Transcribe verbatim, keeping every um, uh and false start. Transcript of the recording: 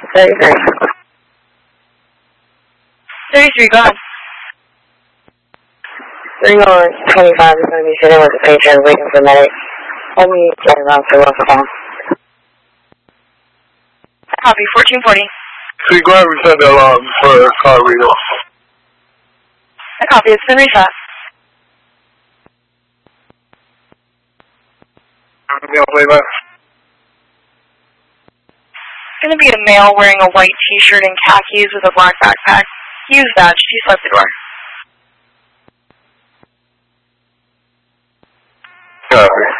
thirty-three. thirty-three, go ahead. three oh twenty-five is going to be sitting with the patient waiting for medic. Let me get around to one phone. Copy, fourteen forty. See, go ahead and reset that alarm for car reader. I copy, it's been reset. Male playback. It's going to be a male wearing a white t-shirt and khakis with a black backpack. Use that, she's left the door. Copy.